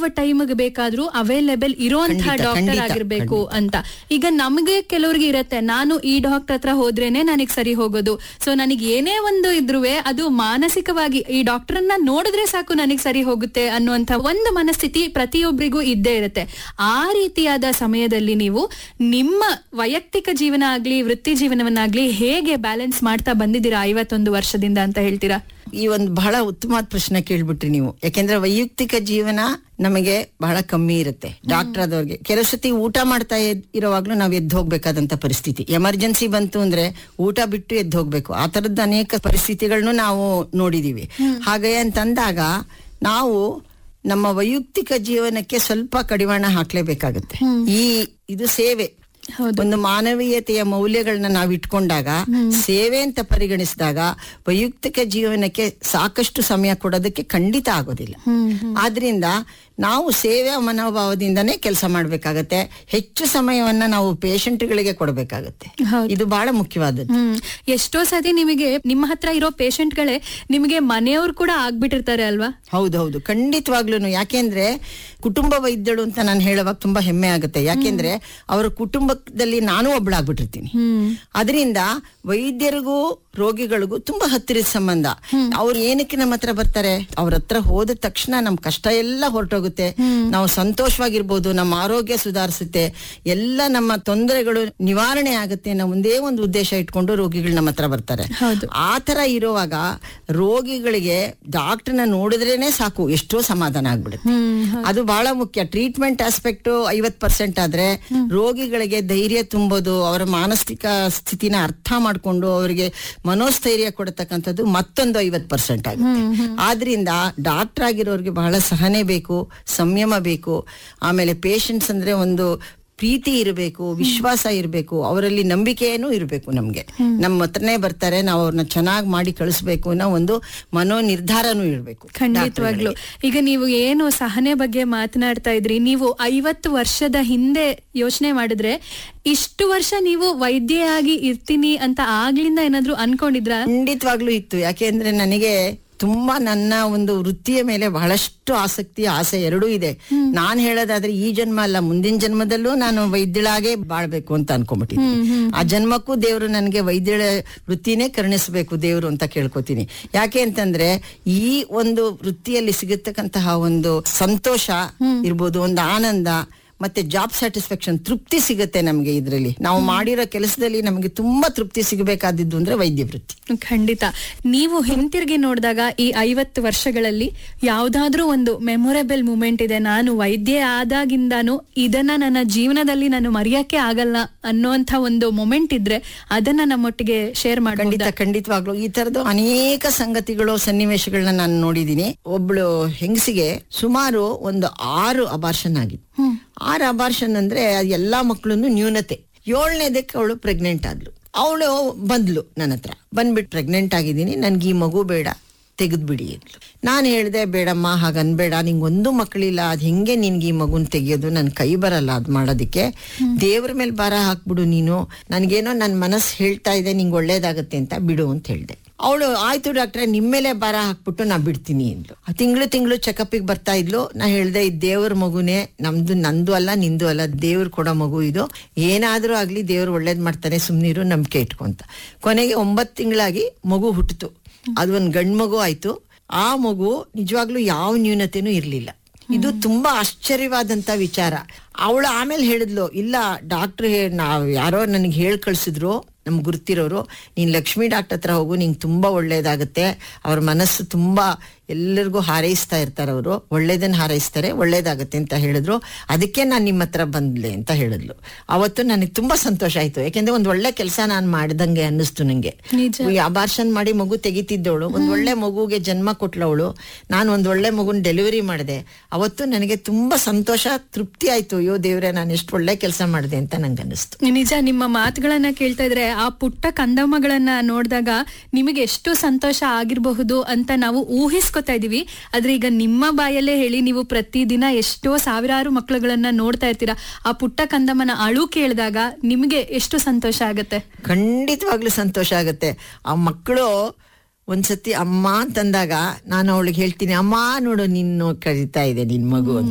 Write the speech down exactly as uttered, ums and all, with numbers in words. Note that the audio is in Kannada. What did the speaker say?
ಟೈಮ್ಗೆ ಬೇಕಾದ್ರೂ ಅವೈಲೇಬಲ್ ಇರೋಂತಹ ಡಾಕ್ಟರ್ ಆಗಿರ್ಬೇಕು ಅಂತ. ಈಗ ನಮಗೆ ಕೆಲವ್ರಿಗೆ ಇರತ್ತೆ, ನಾನು ಈ ಡಾಕ್ಟರ್ ಹತ್ರ ಹೋದ್ರೇನೆ ನನಗ್ ಸರಿ ಹೋಗೋದು, ಸೊ ನನಗೆ ಏನೇ ಒಂದು ಇದ್ರುವೆ ಅದು ಮಾನಸಿಕವಾಗಿ ಈ ಡಾಕ್ಟರ್ನ ನೋಡಿದ್ರೆ ಸಾಕು ನನಗ್ ಸರಿ ಹೋಗುತ್ತೆ ಅನ್ನುವಂತ ಒಂದು ಮನಸ್ಥಿತಿ ಪ್ರತಿಯೊಬ್ಬರಿಗೂ ಇದ್ದೇ ಇರುತ್ತೆ. ಆ ರೀತಿಯಾದ ಸಮಯದಲ್ಲಿ ನೀವು ನಿಮ್ಮ ವೈಯಕ್ತಿಕ ಜೀವನ ಆಗ್ಲಿ ವೃತ್ತಿ ಜೀವನವನ್ನಾಗ್ಲಿ ಹೇಗೆ ಬ್ಯಾಲೆನ್ಸ್ ಮಾಡ್ತಾ ಬಂದಿದ್ದೀರಾ ಐವತ್ತೊಂದು ವರ್ಷದಿಂದ ಅಂತ ಹೇಳ್ತೀರಾ? ಈ ಒಂದು ಬಹಳ ಉತ್ತಮವಾದ ಪ್ರಶ್ನೆ ಕೇಳ್ಬಿಟ್ರಿ ನೀವು. ಯಾಕೆಂದ್ರೆ ವೈಯಕ್ತಿಕ ಜೀವನ ನಮಗೆ ಬಹಳ ಕಮ್ಮಿ ಇರುತ್ತೆ. ಡಾಕ್ಟರ್ ಆದವ್ರಿಗೆ ಕೆಲವು ಸತಿ ಊಟ ಮಾಡ್ತಾ ಇರೋವಾಗ್ಲೂ ನಾವ್ ಎದ್ದು ಹೋಗ್ಬೇಕಾದಂತ ಪರಿಸ್ಥಿತಿ, ಎಮರ್ಜೆನ್ಸಿ ಬಂತು ಅಂದ್ರೆ ಊಟ ಬಿಟ್ಟು ಎದ್ದು ಹೋಗ್ಬೇಕು. ಆ ತರದ್ದು ಅನೇಕ ಪರಿಸ್ಥಿತಿಗಳನ್ನು ನಾವು ನೋಡಿದೀವಿ. ಹಾಗೆ ಅಂತಂದಾಗ ನಾವು ನಮ್ಮ ವೈಯಕ್ತಿಕ ಜೀವನಕ್ಕೆ ಸ್ವಲ್ಪ ಕಡಿವಾಣ ಹಾಕ್ಲೇಬೇಕಾಗುತ್ತೆ. ಈ ಇದು ಸೇವೆ, ಒಂದು ಮಾನವೀಯತೆಯ ಮೌಲ್ಯಗಳನ್ನ ನಾವು ಇಟ್ಕೊಂಡಾಗ, ಸೇವೆ ಅಂತ ಪರಿಗಣಿಸಿದಾಗ ವೈಯಕ್ತಿಕ ಜೀವನಕ್ಕೆ ಸಾಕಷ್ಟು ಸಮಯ ಕೊಡೋದಕ್ಕೆ ಖಂಡಿತ ಆಗೋದಿಲ್ಲ. ಆದ್ರಿಂದ ನಾವು ಸೇವೆ ಮನೋಭಾವದಿಂದನೇ ಕೆಲಸ ಮಾಡ್ಬೇಕಾಗತ್ತೆ. ಹೆಚ್ಚು ಸಮಯವನ್ನ ನಾವು ಪೇಷಂಟ್ಗಳಿಗೆ ಕೊಡಬೇಕಾಗತ್ತೆ. ಇದು ಬಹಳ ಮುಖ್ಯವಾದದ್ದು. ಎಷ್ಟೋ ಸತಿ ನಿಮಗೆ ನಿಮ್ಮ ಹತ್ರ ಇರೋ ಪೇಷಂಟ್ಗಳೇ ನಿಮಗೆ ಮನೆಯವ್ರು ಕೂಡ ಆಗ್ಬಿಟ್ಟಿರ್ತಾರೆ ಅಲ್ವಾ? ಹೌದೌದು, ಖಂಡಿತವಾಗ್ಲೂನು. ಯಾಕೆಂದ್ರೆ ಕುಟುಂಬ ವೈದ್ಯರು ಅಂತ ನಾನು ಹೇಳುವಾಗ ತುಂಬಾ ಹೆಮ್ಮೆ ಆಗುತ್ತೆ. ಯಾಕೆಂದ್ರೆ ಅವರ ಕುಟುಂಬದಲ್ಲಿ ನಾನು ಒಬ್ಬಳಾಗ್ಬಿಟ್ಟಿರ್ತೀನಿ. ಅದರಿಂದ ವೈದ್ಯರಿಗೂ ರೋಗಿಗಳಿಗೂ ತುಂಬಾ ಹತ್ತಿರದ ಸಂಬಂಧ. ಅವ್ರು ಏನಕ್ಕೆ ನಮ್ಮ ಹತ್ರ ಬರ್ತಾರೆ? ಅವ್ರ ಹತ್ರ ಹೋದ ತಕ್ಷಣ ನಮ್ ಕಷ್ಟ ಎಲ್ಲ ಹೊರಟೋಗುತ್ತೆ, ನಾವು ಸಂತೋಷವಾಗಿರ್ಬೋದು, ನಮ್ಮ ಆರೋಗ್ಯ ಸುಧಾರಿಸುತ್ತೆ, ಎಲ್ಲ ನಮ್ಮ ತೊಂದರೆಗಳು ನಿವಾರಣೆ ಆಗುತ್ತೆ. ನಾವು ಒಂದೇ ಒಂದು ಉದ್ದೇಶ ಇಟ್ಕೊಂಡು ರೋಗಿಗಳು ನಮ್ಮ ಹತ್ರ ಬರ್ತಾರೆ. ಆ ತರ ಇರುವಾಗ ರೋಗಿಗಳಿಗೆ ಡಾಕ್ಟರ್ನ ನೋಡಿದ್ರೇನೆ ಸಾಕು, ಎಷ್ಟೋ ಸಮಾಧಾನ ಆಗ್ಬಿಡುತ್ತೆ. ಅದು ಬಹಳ ಮುಖ್ಯ. ಟ್ರೀಟ್ಮೆಂಟ್ ಆಸ್ಪೆಕ್ಟ್ ಐವತ್ ಪರ್ಸೆಂಟ್ ಆದ್ರೆ ರೋಗಿಗಳಿಗೆ ಧೈರ್ಯ ತುಂಬೋದು, ಅವರ ಮಾನಸಿಕ ಸ್ಥಿತಿನ ಅರ್ಥ ಮಾಡ್ಕೊಂಡು ಅವರಿಗೆ ಮನೋಸ್ಥೈರ್ಯ ಕೊಡತಕ್ಕಂಥದ್ದು ಮತ್ತೊಂದು ಐವತ್ ಪರ್ಸೆಂಟ್ ಆಗುತ್ತೆ. ಆದ್ರಿಂದ ಡಾಕ್ಟರ್ ಆಗಿರೋರಿಗೆ ಬಹಳ ಸಹನೆ ಬೇಕು, ಸಂಯಮ ಬೇಕು. ಆಮೇಲೆ ಪೇಷಂಟ್ಸ್ ಅಂದ್ರೆ ಒಂದು ಪ್ರೀತಿ ಇರಬೇಕು, ವಿಶ್ವಾಸ ಇರಬೇಕು, ಅವರಲ್ಲಿ ನಂಬಿಕೆನೂ ಇರಬೇಕು. ನಮ್ಗೆ ನಮ್ಮ ಹತ್ರನೇ ಬರ್ತಾರೆ, ನಾವು ಅವ್ರನ್ನ ಚೆನ್ನಾಗಿ ಮಾಡಿ ಕಳಿಸ್ಬೇಕು ಅನ್ನೋ ಒಂದು ಮನೋ ನಿರ್ಧಾರನೂ ಇರಬೇಕು. ಖಂಡಿತವಾಗ್ಲು. ಈಗ ನೀವು ಏನು ಸಹನೆ ಬಗ್ಗೆ ಮಾತನಾಡ್ತಾ ಇದ್ರಿ, ನೀವು ಐವತ್ತು ವರ್ಷದ ಹಿಂದೆ ಯೋಚನೆ ಮಾಡಿದ್ರೆ ಇಷ್ಟು ವರ್ಷ ನೀವು ವೈದ್ಯೆಯಾಗಿ ಇರ್ತೀನಿ ಅಂತ ಆಗ್ಲಿಂದ ಏನಾದ್ರು ಅನ್ಕೊಂಡಿದ್ರ? ಖಂಡಿತವಾಗ್ಲೂ ಇತ್ತು. ಯಾಕೆಂದ್ರೆ ನನಗೆ ತುಂಬಾ ನನ್ನ ಒಂದು ವೃತ್ತಿಯ ಮೇಲೆ ಬಹಳಷ್ಟು ಆಸಕ್ತಿ, ಆಸೆ ಎರಡೂ ಇದೆ. ನಾನ್ ಹೇಳೋದಾದ್ರೆ ಈ ಜನ್ಮ ಅಲ್ಲ, ಮುಂದಿನ ಜನ್ಮದಲ್ಲೂ ನಾನು ವೈದ್ಯಳಾಗೆ ಬಾಳ್ಬೇಕು ಅಂತ ಅನ್ಕೊಂಡ್ಬಿಟ್ಟಿದ್ದೀನಿ. ಆ ಜನ್ಮಕ್ಕೂ ದೇವ್ರು ನನಗೆ ವೈದ್ಯಳ ವೃತ್ತಿನೇ ಕರುಣಿಸ್ಬೇಕು ದೇವ್ರು ಅಂತ ಕೇಳ್ಕೊತೀನಿ. ಯಾಕೆ ಅಂತಂದ್ರೆ ಈ ಒಂದು ವೃತ್ತಿಯಲ್ಲಿ ಸಿಗತಕ್ಕಂತಹ ಒಂದು ಸಂತೋಷ ಇರ್ಬೋದು, ಒಂದು ಆನಂದ, ಮತ್ತೆ ಜಾಬ್ ಸ್ಯಾಟಿಸ್ಫ್ಯಾಕ್ಷನ್, ತೃಪ್ತಿ ಸಿಗುತ್ತೆ ನಮ್ಗೆ. ಇದ್ರಲ್ಲಿ ನಾವು ಮಾಡಿರೋ ಕೆಲಸದಲ್ಲಿ ನಮಗೆ ತುಂಬಾ ತೃಪ್ತಿ ಸಿಗಬೇಕಾದಿದ್ದು ಅಂದ್ರೆ ವೈದ್ಯ ವೃತ್ತಿ. ಖಂಡಿತ. ನೀವು ಹಿಂತಿರುಗಿ ನೋಡಿದಾಗ ಈ ಐವತ್ತು ವರ್ಷಗಳಲ್ಲಿ ಯಾವ್ದಾದ್ರೂ ಒಂದು ಮೆಮೊರೇಬಲ್ ಮೂಮೆಂಟ್ ಇದೆ, ನಾನು ವೈದ್ಯ ಆದಾಗಿಂದಾನು ಇದನ್ನ ನನ್ನ ಜೀವನದಲ್ಲಿ ನಾನು ಮರೆಯಕ್ಕೆ ಆಗಲ್ಲ ಅನ್ನೋಂಥ ಒಂದು ಮೊಮೆಂಟ್ ಇದ್ರೆ ಅದನ್ನ ನಮ್ಮೊಟ್ಟಿಗೆ ಶೇರ್ ಮಾಡಿ? ಖಂಡಿತ, ಖಂಡಿತವಾಗ್ಲು. ಈ ತರದ್ದು ಅನೇಕ ಸಂಗತಿಗಳು, ಸನ್ನಿವೇಶಗಳನ್ನ ನಾನು ನೋಡಿದೀನಿ. ಒಬ್ಳು ಹೆಂಗಸಿಗೆ ಸುಮಾರು ಒಂದು ಆರು ಅಬಾರ್ಷನ್ ಆಗಿತ್ತು. ಆರು ಅಬಾರ್ಷನ್ ಅಂದ್ರೆ ಎಲ್ಲಾ ಮಕ್ಕಳನ್ನು ನ್ಯೂನತೆ. ಏಳನೇದಕ್ಕೆ ಅವಳು ಪ್ರೆಗ್ನೆಂಟ್ ಆದ್ಲು. ಅವಳು ಬಂದ್ಲು ನನ್ನ ಹತ್ರ, ಬಂದ್ಬಿಟ್ಟು ಪ್ರೆಗ್ನೆಂಟ್ ಆಗಿದ್ದೀನಿ, ನನ್ಗೆ ಈ ಮಗು ಬೇಡ, ತೆಗೆದ್ಬಿಡಿ ಅಂದ್ಲು. ನಾನು ಹೇಳ್ದೆ, ಬೇಡಮ್ಮ ಹಾಗನ್ಬೇಡ, ನಿಂಗೆ ಒಂದು ಮಕ್ಕಳಿಲ್ಲ, ಅದ್ ಹೆಂಗೆ ನಿನ್ಗೆ ಈ ಮಗುನ್ ತೆಗಿಯೋದು? ನನ್ ಕೈ ಬರಲ್ಲ ಅದ್ ಮಾಡೋದಿಕ್ಕೆ, ದೇವ್ರ ಮೇಲೆ ಭಾರ ಹಾಕ್ಬಿಡು ನೀನು, ನನ್ಗೇನೋ ನನ್ ಮನಸ್ಸು ಹೇಳ್ತಾ ಇದೆ ನಿಂಗೆ ಒಳ್ಳೇದಾಗತ್ತೆ ಅಂತ, ಬಿಡು ಅಂತ ಹೇಳ್ದೆ. ಅವಳು ಆಯ್ತು ಡಾಕ್ಟ್ರೆ, ನಿಮ್ಮೇಲೆ ಭಾರ ಹಾಕ್ಬಿಟ್ಟು ನಾ ಬಿಡ್ತೀನಿ ಅಂದ್ಲು. ಆ ತಿಂಗಳು ತಿಂಗಳು ಚೆಕಪ್ಗೆ ಬರ್ತಾ ಇದ್ಲು. ನಾ ಹೇಳ್ದೆ, ಈ ದೇವ್ರ ಮಗುನೇ, ನಮ್ದು ನಂದು ಅಲ್ಲ ನಿಂದು ಅಲ್ಲ, ದೇವ್ರು ಕೊಡೋ ಮಗು ಇದು, ಏನಾದ್ರೂ ಆಗ್ಲಿ ದೇವ್ರು ಒಳ್ಳೇದ್ ಮಾಡ್ತಾನೆ, ಸುಮ್ನಿರು, ನಂಬಿಕೆ ಇಟ್ಕೊಂತ. ಕೊನೆಗೆ ಒಂಬತ್ ತಿಂಗಳಾಗಿ ಮಗು ಹುಟ್ಟಿತು. ಅದು ಒಂದ್ ಗಂಡ್ ಮಗು ಆಯ್ತು. ಆ ಮಗು ನಿಜವಾಗ್ಲೂ ಯಾವ ನ್ಯೂನತೆನೂ ಇರ್ಲಿಲ್ಲ. ಇದು ತುಂಬಾ ಆಶ್ಚರ್ಯವಾದಂತ ವಿಚಾರ. ಅವಳು ಆಮೇಲೆ ಹೇಳಿದ್ಲು, ಇಲ್ಲ ಡಾಕ್ಟರ್ ನಾವ್ ಯಾರೋ ನನಗೆ ಹೇಳ್ ಕಳ್ಸಿದ್ರು, ನಮ್ಗೆ ಗುರ್ತಿರೋರು, ನೀನ್ ಲಕ್ಷ್ಮಿ ಡಾಕ್ಟರ್ ಹತ್ರ ಹೋಗು, ನಿಂಗೆ ತುಂಬಾ ಒಳ್ಳೇದಾಗತ್ತೆ. ಅವ್ರ ಮನಸ್ಸು ತುಂಬಾ ಎಲ್ಲರಿಗೂ ಹಾರೈಸ್ತಾ ಇರ್ತಾರೆ, ಅವರು ಒಳ್ಳೇದನ್ನ ಹಾರೈಸ್ತಾರೆ, ಒಳ್ಳೇದಾಗತ್ತೆ ಅಂತ ಹೇಳಿದ್ರು. ಅದಕ್ಕೆ ನಾನ್ ನಿಮ್ಮ ಹತ್ರ ಬಂದ್ಲೆ ಅಂತ ಹೇಳಿದ್ಲು. ಅವತ್ತು ನನಗೆ ತುಂಬಾ ಸಂತೋಷ ಆಯ್ತು. ಯಾಕೆಂದ್ರೆ ಒಂದ್ ಒಳ್ಳೆ ಕೆಲಸ ನಾನ್ ಮಾಡ್ದಂಗೆ ಅನ್ನಿಸ್ತು ನಂಗೆ. ಅಬಾರ್ಷನ್ ಮಾಡಿ ಮಗು ತೆಗಿತಿದ್ದವಳು ಒಂದ್ ಒಳ್ಳೆ ಮಗುಗೆ ಜನ್ಮ ಕೊಟ್ಲವಳು, ನಾನು ಒಂದ್ ಒಳ್ಳೆ ಮಗುನ್ ಡೆಲಿವರಿ ಮಾಡಿದೆ. ಅವತ್ತು ನನಗೆ ತುಂಬಾ ಸಂತೋಷ, ತೃಪ್ತಿ ಆಯ್ತು. ಅಯ್ಯೋ ದೇವ್ರೆ, ನಾನು ಎಷ್ಟು ಒಳ್ಳೆ ಕೆಲಸ ಮಾಡಿದೆ ಅಂತ ನಂಗೆ ಅನ್ನಿಸ್ತು. ನಿಜ, ನಿಮ್ಮ ಮಾತುಗಳನ್ನ ಕೇಳ್ತಾ ಇದ್ರೆ ಆ ಪುಟ್ಟ ಕಂದಮ್ಮಗಳನ್ನ ನೋಡಿದಾಗ ನಿಮಗೆ ಎಷ್ಟು ಸಂತೋಷ ಆಗಿರಬಹುದು ಅಂತ ನಾವು ಊಹಿಸ್ಕೊತಾ ಇದೀವಿ. ಆದ್ರೆ ಈಗ ನಿಮ್ಮ ಬಾಯಲ್ಲೇ ಹೇಳಿ, ನೀವು ಪ್ರತಿದಿನ ಎಷ್ಟೋ ಸಾವಿರಾರು ಮಕ್ಕಳುಗಳನ್ನ ನೋಡ್ತಾ ಇರ್ತೀರಾ. ಆ ಪುಟ್ಟ ಕಂದಮ್ಮನ ಅಳು ಕೇಳಿದಾಗ ನಿಮಗೆ ಎಷ್ಟು ಸಂತೋಷ ಆಗತ್ತೆ? ಖಂಡಿತವಾಗ್ಲೂ ಸಂತೋಷ ಆಗತ್ತೆ. ಆ ಮಕ್ಕಳು ಒಂದ್ಸತಿ ಅಮ್ಮ ಅಂತಂದಾಗ ನಾನು ಅವಳಿಗೆ ಹೇಳ್ತೀನಿ, ಅಮ್ಮ ನೋಡು ನಿನ್ನ ಕರೀತಾ ಇದೆ ನಿನ್ ಮಗು.